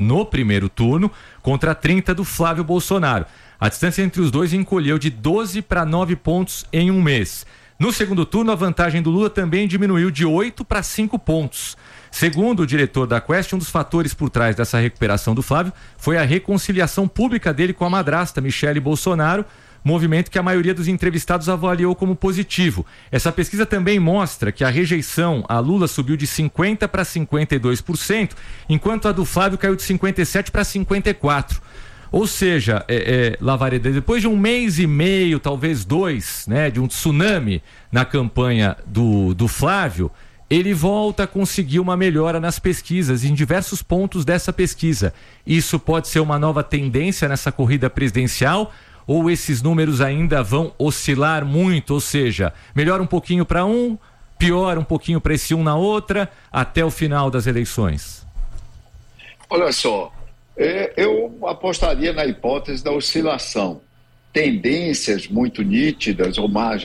no primeiro turno contra 30 do Flávio Bolsonaro. A distância entre os dois encolheu de 12 para 9 pontos em um mês. No segundo turno, a vantagem do Lula também diminuiu de 8 para 5 pontos. Segundo o diretor da Quest, um dos fatores por trás dessa recuperação do Flávio foi a reconciliação pública dele com a madrasta, Michele Bolsonaro, movimento que a maioria dos entrevistados avaliou como positivo. Essa pesquisa também mostra que a rejeição a Lula subiu de 50% para 52%, enquanto a do Flávio caiu de 57% para 54%. Ou seja, Lavareda, depois de um mês e meio, talvez 2, né, de um tsunami na campanha do Flávio, ele volta a conseguir uma melhora nas pesquisas, em diversos pontos dessa pesquisa. Isso pode ser uma nova tendência nessa corrida presidencial, ou esses números ainda vão oscilar muito, ou seja, melhora um pouquinho para um, piora um pouquinho para esse um na outra, até o final das eleições? Olha só, eu apostaria na hipótese da oscilação. Tendências muito nítidas, ou mais,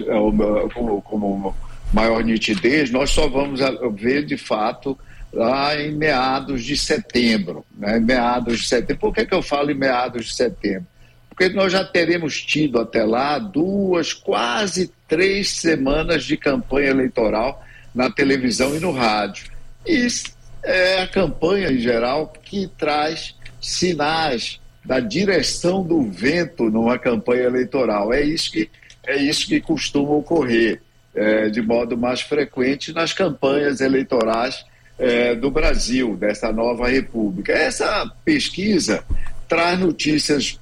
como maior nitidez, nós só vamos ver de fato lá em meados de setembro. Né? Meados de setembro. Por que eu falo em meados de setembro? Porque nós já teremos tido até lá 2, quase 3 semanas de campanha eleitoral na televisão e no rádio. E é a campanha em geral que traz sinais da direção do vento numa campanha eleitoral. É isso que costuma ocorrer de modo mais frequente nas campanhas eleitorais do Brasil, dessa nova república. Essa pesquisa traz notícias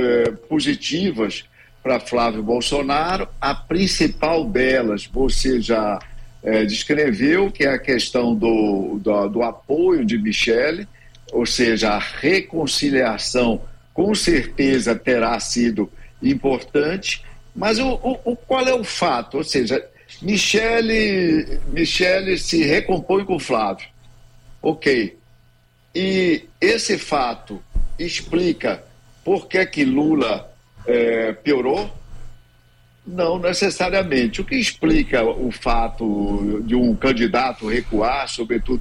positivas para Flávio Bolsonaro. A principal delas você já descreveu, que é a questão do apoio de Michele, ou seja, a reconciliação com certeza terá sido importante, mas qual é o fato? Ou seja, Michele se recompõe com Flávio, ok, e esse fato explica por que Lula piorou? Não necessariamente. O que explica o fato de um candidato recuar, sobretudo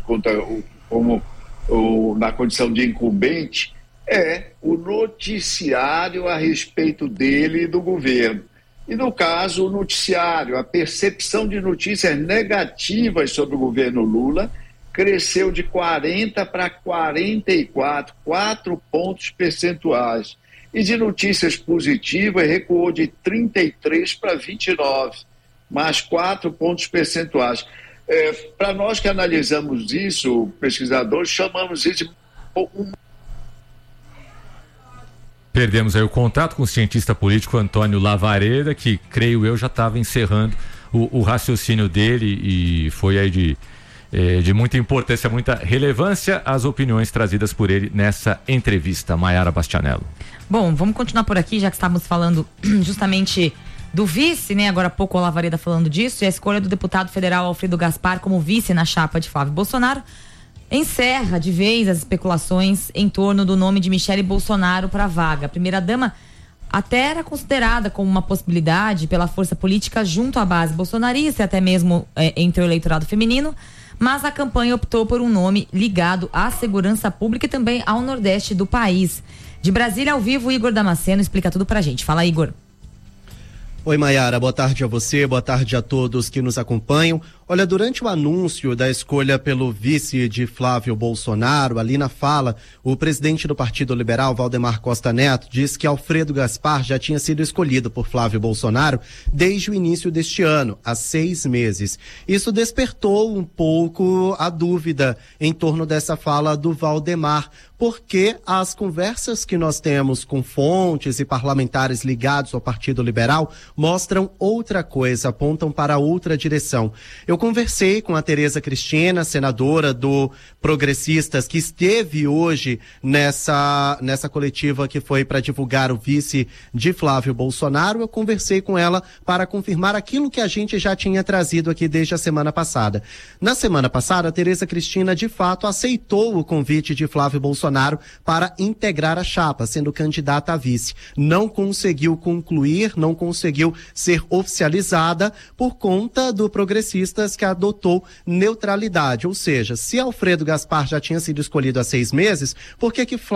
na condição de incumbente, é o noticiário a respeito dele e do governo. E, no caso, o noticiário, a percepção de notícias negativas sobre o governo Lula cresceu de 40 para 44, 4 pontos percentuais. E de notícias positivas recuou de 33 para 29, mais 4 pontos percentuais. Para nós que analisamos isso, pesquisadores, chamamos isso de... Perdemos aí o contato com o cientista político Antônio Lavareda, que, creio eu, já estava encerrando o raciocínio dele, e foi aí de muita importância, muita relevância as opiniões trazidas por ele nessa entrevista. Maiara Bastianello. Bom, vamos continuar por aqui, já que estávamos falando justamente do vice, né? Agora há pouco o Lavareda falando disso, e a escolha do deputado federal Alfredo Gaspar como vice na chapa de Flávio Bolsonaro encerra de vez as especulações em torno do nome de Michele Bolsonaro para a vaga. A primeira-dama até era considerada como uma possibilidade pela força política junto à base bolsonarista e até mesmo entre o eleitorado feminino, mas a campanha optou por um nome ligado à segurança pública e também ao Nordeste do país. De Brasília, ao vivo, Igor Damasceno explica tudo pra gente. Fala, Igor. Oi, Maiara, boa tarde a você, boa tarde a todos que nos acompanham. Olha, durante o anúncio da escolha pelo vice de Flávio Bolsonaro, ali na fala, o presidente do Partido Liberal, Valdemar Costa Neto, disse que Alfredo Gaspar já tinha sido escolhido por Flávio Bolsonaro desde o início deste ano, há 6 meses. Isso despertou um pouco a dúvida em torno dessa fala do Valdemar, porque as conversas que nós temos com fontes e parlamentares ligados ao Partido Liberal mostram outra coisa, apontam para outra direção. Eu conversei com a Tereza Cristina, senadora do Progressistas, que esteve hoje nessa coletiva que foi para divulgar o vice de Flávio Bolsonaro. Eu conversei com ela para confirmar aquilo que a gente já tinha trazido aqui desde a semana passada. Na semana passada, a Tereza Cristina, de fato, aceitou o convite de Flávio Bolsonaro para integrar a chapa, sendo candidata a vice. Não conseguiu concluir, não conseguiu ser oficializada por conta do Progressistas, que adotou neutralidade. Ou seja, se Alfredo Gaspar já tinha sido escolhido há 6 meses, por que